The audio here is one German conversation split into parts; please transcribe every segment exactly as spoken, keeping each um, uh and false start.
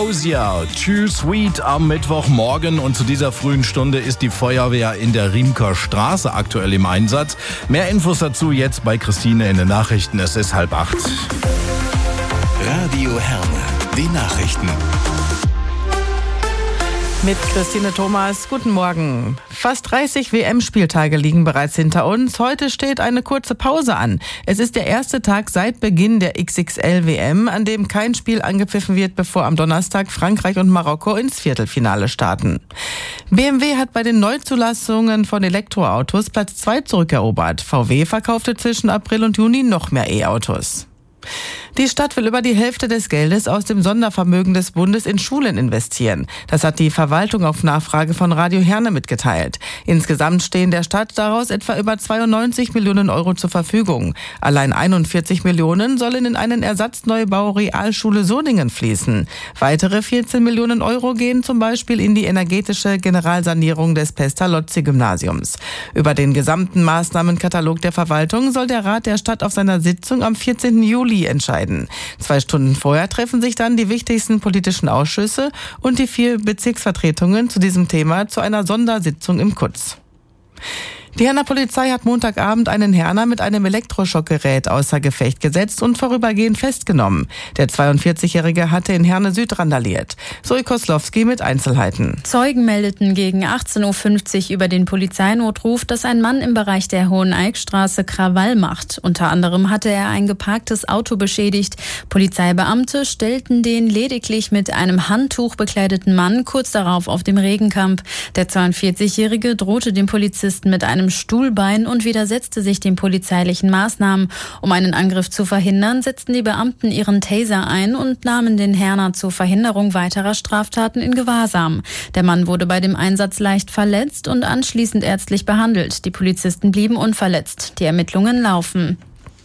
Hosier, Too Sweet am Mittwochmorgen und zu dieser frühen Stunde ist die Feuerwehr in der Riemker Straße aktuell im Einsatz. Mehr Infos dazu jetzt bei Christine in den Nachrichten. Es ist halb acht. Radio Herne, die Nachrichten. Mit Christine Thomas, guten Morgen. Fast dreißig W M-Spieltage liegen bereits hinter uns. Heute steht eine kurze Pause an. Es ist der erste Tag seit Beginn der X X L W M, an dem kein Spiel angepfiffen wird, bevor am Donnerstag Frankreich und Marokko ins Viertelfinale starten. B M W hat bei den Neuzulassungen von Elektroautos Platz zwei zurückerobert. V W verkaufte zwischen April und Juni noch mehr E-Autos. Die Stadt will über die Hälfte des Geldes aus dem Sondervermögen des Bundes in Schulen investieren. Das hat die Verwaltung auf Nachfrage von Radio Herne mitgeteilt. Insgesamt stehen der Stadt daraus etwa über zweiundneunzig Millionen Euro zur Verfügung. Allein einundvierzig Millionen sollen in einen Ersatzneubau Realschule Solingen fließen. Weitere vierzehn Millionen Euro gehen zum Beispiel in die energetische Generalsanierung des Pestalozzi-Gymnasiums. Über den gesamten Maßnahmenkatalog der Verwaltung soll der Rat der Stadt auf seiner Sitzung am vierzehnten Juli entscheiden. Zwei Stunden vorher treffen sich dann die wichtigsten politischen Ausschüsse und die vier Bezirksvertretungen zu diesem Thema zu einer Sondersitzung im Kutz. Die Herner Polizei hat Montagabend einen Herner mit einem Elektroschockgerät außer Gefecht gesetzt und vorübergehend festgenommen. Der zweiundvierzigjährige hatte in Herne Süd randaliert. Zoe Koslowski mit Einzelheiten. Zeugen meldeten gegen achtzehn Uhr fünfzig über den Polizeinotruf, dass ein Mann im Bereich der Hoheneickstraße Krawall macht. Unter anderem hatte er ein geparktes Auto beschädigt. Polizeibeamte stellten den lediglich mit einem Handtuch bekleideten Mann kurz darauf auf dem Regenkamp. Der zweiundvierzigjährige drohte dem Polizisten mit einem Stuhlbein und widersetzte sich den polizeilichen Maßnahmen. Um einen Angriff zu verhindern, setzten die Beamten ihren Taser ein und nahmen den Herner zur Verhinderung weiterer Straftaten in Gewahrsam. Der Mann wurde bei dem Einsatz leicht verletzt und anschließend ärztlich behandelt. Die Polizisten blieben unverletzt. Die Ermittlungen laufen.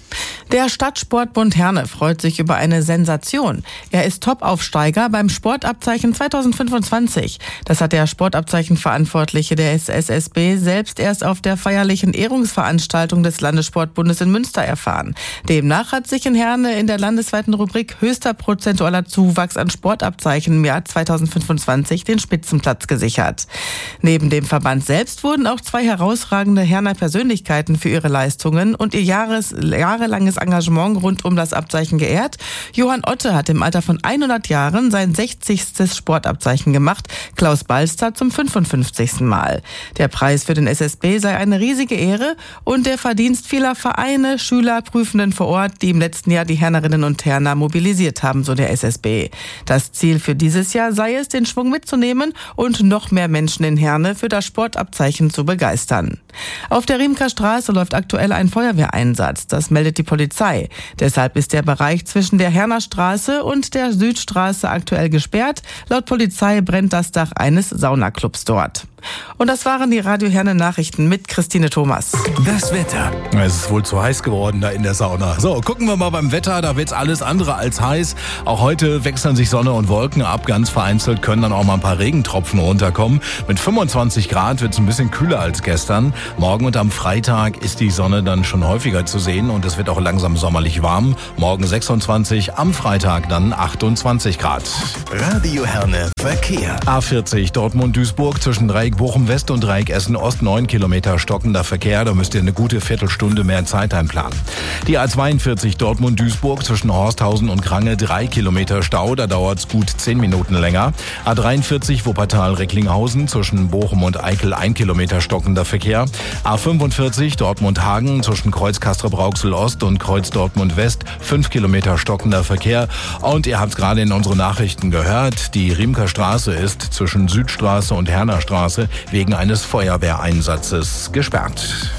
Der Stadtsportbund Herne freut sich über eine Sensation. Er ist Top-Aufsteiger beim Sportabzeichen zweitausendfünfundzwanzig. Das hat der Sportabzeichenverantwortliche der S S S B selbst erst auf der feierlichen Ehrungsveranstaltung des Landessportbundes in Münster erfahren. Demnach hat sich in Herne in der landesweiten Rubrik höchster prozentualer Zuwachs an Sportabzeichen im Jahr zweitausendfünfundzwanzig den Spitzenplatz gesichert. Neben dem Verband selbst wurden auch zwei herausragende Herner Persönlichkeiten für ihre Leistungen und ihr Jahres, jahrelanges Engagement rund um das Abzeichen geehrt. Johann Otte hat im Alter von hundert Jahren sein sechzigstes Sportabzeichen gemacht, Klaus Balster zum fünfundfünfzigsten Mal. Der Preis für den S S B sei eine riesige Ehre und der Verdienst vieler Vereine, Schüler, Prüfenden vor Ort, die im letzten Jahr die Hernerinnen und Herner mobilisiert haben, so der S S B. Das Ziel für dieses Jahr sei es, den Schwung mitzunehmen und noch mehr Menschen in Herne für das Sportabzeichen zu begeistern. Auf der Riemker Straße läuft aktuell ein Feuerwehreinsatz. Das meldet die Polizei. Deshalb ist der Bereich zwischen der Herner Straße und der Südstraße aktuell gesperrt. Laut Polizei brennt das Dach eines Saunaclubs dort. Und das waren die Radio Herne Nachrichten mit Christine Thomas. Das Wetter. Es ist wohl zu heiß geworden da in der Sauna. So, gucken wir mal beim Wetter. Da wird's alles andere als heiß. Auch heute wechseln sich Sonne und Wolken ab. Ganz vereinzelt können dann auch mal ein paar Regentropfen runterkommen. Mit fünfundzwanzig Grad wird's ein bisschen kühler als gestern. Morgen und am Freitag ist die Sonne dann schon häufiger zu sehen und es wird auch langsam sommerlich warm. Morgen sechsundzwanzig, am Freitag dann achtundzwanzig Grad. Radio Herne Verkehr. A vierzig Dortmund-Duisburg zwischen Dreieck Bochum-West und Dreieck Essen-Ost, neun Kilometer stockender Verkehr. Da müsst ihr eine gute Viertelstunde mehr Zeit einplanen. Die A zweiundvierzig Dortmund-Duisburg zwischen Horsthausen und Krange, drei Kilometer Stau. Da dauert's gut zehn Minuten länger. A dreiundvierzig Wuppertal-Recklinghausen zwischen Bochum und Eickel, ein Kilometer stockender Verkehr. A fünfundvierzig Dortmund-Hagen zwischen Kreuz Castrop-Rauxel-Ost und Kreuz Dortmund-West, fünf Kilometer stockender Verkehr. Und ihr habt es gerade in unseren Nachrichten gehört, die Riemker Straße ist zwischen Südstraße und Herner Straße wegen eines Feuerwehreinsatzes gesperrt.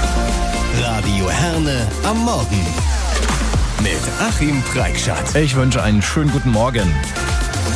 Radio Herne am Morgen mit Achim Preikschat. Ich wünsche einen schönen guten Morgen.